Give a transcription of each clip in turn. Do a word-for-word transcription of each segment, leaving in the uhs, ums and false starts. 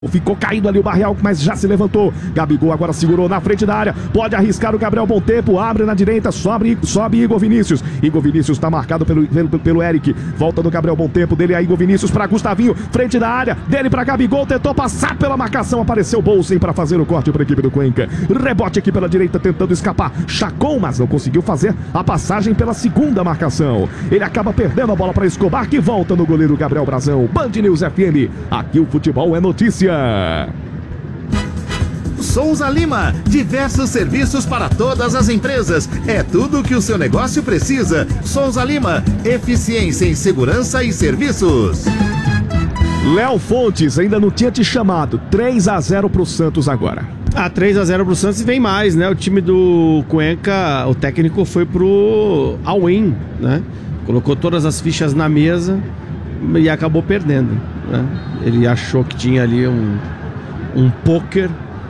Ficou caído ali o Barreal, mas já se levantou. Gabigol agora segurou na frente da área. Pode arriscar o Gabriel Bom Tempo. Abre na direita, sobe, sobe Igor Vinícius. Igor Vinícius está marcado pelo, pelo, pelo Eric. Volta no Gabriel Bom Tempo. Dele a Igor Vinícius para Gustavinho. Frente da área. Dele para Gabigol. Tentou passar pela marcação. Apareceu Bolsen para fazer o corte para a equipe do Cuenca. Rebote aqui pela direita tentando escapar. Chacon, mas não conseguiu fazer a passagem pela segunda marcação. Ele acaba perdendo a bola para Escobar, que volta no goleiro Gabriel Brazão. Band News F M. Aqui o futebol é notícia. Souza Lima, diversos serviços para todas as empresas. É tudo o que o seu negócio precisa. Souza Lima, eficiência em segurança e serviços. Léo Fontes ainda não tinha te chamado. três a zero pro Santos agora. Ah, três a zero pro Santos e vem mais, né? O time do Cuenca, o técnico foi pro all-in, né? Colocou todas as fichas na mesa e acabou perdendo, né? Ele achou que tinha ali um, um pôquer,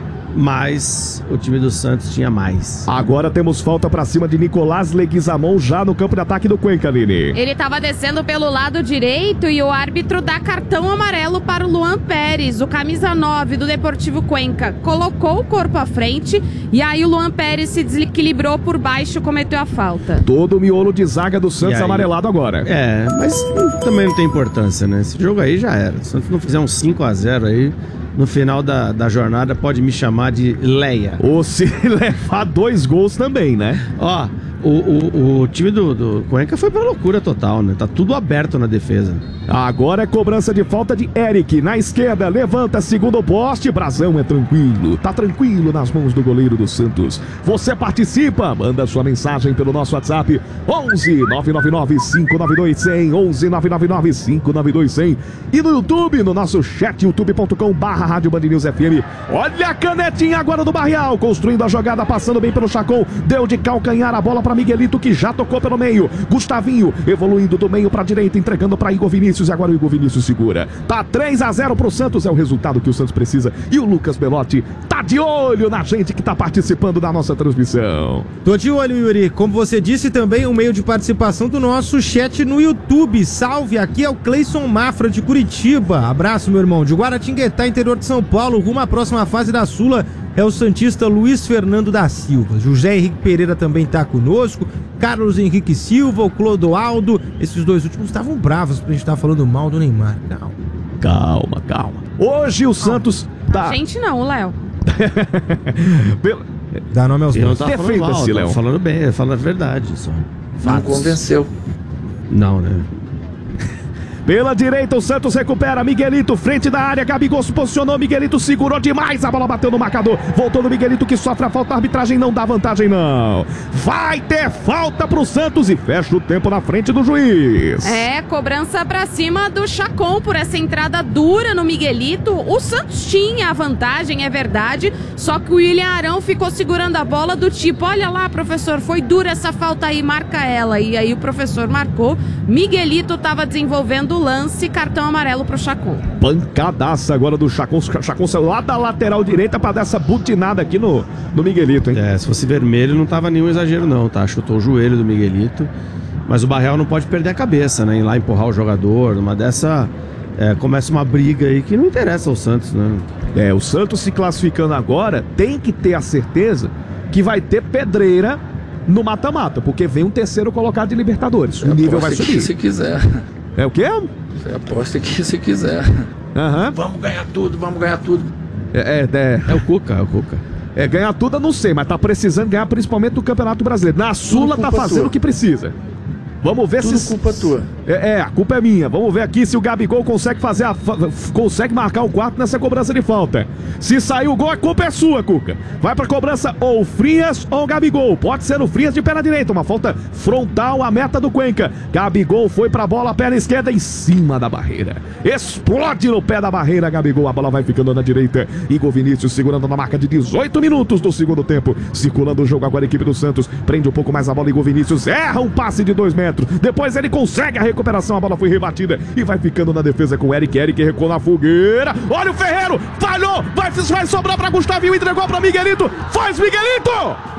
mas o time do Santos tinha mais. Agora temos falta pra cima de Nicolás Leguizamon já no campo de ataque do Cuenca, Lili. Ele estava descendo pelo lado direito e o árbitro dá cartão amarelo para o Luan Pérez, o camisa nove do Deportivo Cuenca. Colocou o corpo à frente e aí o Luan Pérez se desequilibrou por baixo e cometeu a falta. Todo o miolo de zaga do Santos aí, amarelado agora. É, mas também não tem importância, né? Esse jogo aí já era. Se o Santos não fizer um cinco a zero aí, no final da, da jornada pode me chamar de Leia. Ou se levar dois gols também, né? Ó, o, o, o time do, do Cuenca foi pra loucura total, né? Tá tudo aberto na defesa. Agora é cobrança de falta de Eric. Na esquerda, levanta, segundo poste. Brazão é tranquilo. Tá tranquilo nas mãos do goleiro do Santos. Você participa, manda sua mensagem pelo nosso WhatsApp onze nove nove nove cinco nove dois zero zero onze nove nove nove cinco nove dois zero zero e no YouTube, no nosso chat youtube ponto com barra Rádio Band News F M. Olha a canetinha agora do Barreal, construindo a jogada, passando bem pelo Chacon. Deu de calcanhar a bola para Miguelito, que já tocou pelo meio. Gustavinho evoluindo do meio para direita, entregando para Igor Vinícius. E agora o Igor Vinícius segura. Tá três a zero pro Santos, é o resultado que o Santos precisa. E o Lucas Belotti tá de olho na gente que tá participando da nossa transmissão. Tô de olho, Yuri. Como você disse, também um meio de participação do nosso chat no YouTube. Salve, aqui é o Cleison Mafra de Curitiba. Abraço, meu irmão. De Guaratinguetá, interior de São Paulo, rumo à próxima fase da Sula, é o santista Luiz Fernando da Silva. José Henrique Pereira também tá conosco. Carlos Henrique Silva, o Clodoaldo. Esses dois últimos estavam bravos pra gente estar falando mal do Neymar. Calma. Calma, calma. Hoje o Santos tá... A gente não, Léo. Pela... Dá nome aos Eu não dois. tava falando mal, Léo. tava falando bem, falando a verdade só. Não convenceu. Não, né? Pela direita, o Santos recupera. Miguelito, frente da área. Gabigol se posicionou. Miguelito segurou demais. A bola bateu no marcador. Voltou no Miguelito, que sofre a falta. A arbitragem não dá vantagem, não. Vai ter falta pro Santos e fecha o tempo na frente do juiz. É, cobrança pra cima do Chacon por essa entrada dura no Miguelito. O Santos tinha a vantagem, é verdade. Só que o William Arão ficou segurando a bola do tipo: olha lá, professor, foi dura essa falta aí, marca ela. E aí o professor marcou. Miguelito tava desenvolvendo o lance, cartão amarelo pro Chacon. Pancadaça agora do Chacon. Chacon saiu lá da lateral direita pra dar essa butinada aqui no, no Miguelito, hein? É, se fosse vermelho não tava nenhum exagero não, tá? Chutou o joelho do Miguelito. Mas o Barreal não pode perder a cabeça, né? Ir lá empurrar o jogador. Uma dessa, é, começa uma briga aí que não interessa ao Santos, né? É, o Santos se classificando agora tem que ter a certeza que vai ter pedreira no mata-mata, porque vem um terceiro colocado de Libertadores. O nível vai subir. Se quiser. É o quê? Você aposta que se quiser. Aham. Uhum. Vamos ganhar tudo, vamos ganhar tudo. É, é, é. É o Cuca, é o Cuca. É, ganhar tudo eu não sei, mas tá precisando ganhar principalmente do Campeonato Brasileiro. Na Sula tá fazendo tua. O que precisa. Vamos ver tudo se... culpa tua. É, é, a culpa é minha. Vamos ver aqui se o Gabigol consegue fazer a... consegue marcar o quarto nessa cobrança de falta. Se sair o gol, a culpa é sua, Cuca. Vai pra cobrança ou o Frias ou o Gabigol. Pode ser o Frias de perna direita. Uma falta frontal à meta do Cuenca. Gabigol foi pra bola, perna esquerda em cima da barreira. Explode no pé da barreira, Gabigol. A bola vai ficando na direita. Igor Vinícius segurando na marca de dezoito minutos do segundo tempo. Circulando o jogo agora a equipe do Santos. Prende um pouco mais a bola. Igor Vinícius erra um passe de dois metros. Depois ele consegue a recuperação, a bola foi rebatida e vai ficando na defesa com o Eric. Eric recuou na fogueira. Olha o Ferreiro, falhou, vai, vai sobrar para Gustavinho, entregou para Miguelito. Faz Miguelito!